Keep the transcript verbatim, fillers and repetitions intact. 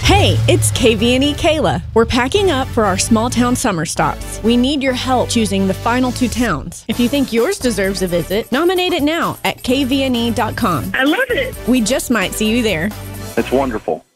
Hey, it's K V N E Kayla. We're packing up for our small town summer stops. We need your help choosing the final two towns. If you think yours deserves a visit, nominate it now at K V N E dot com. I love it. We just might see you there. It's wonderful.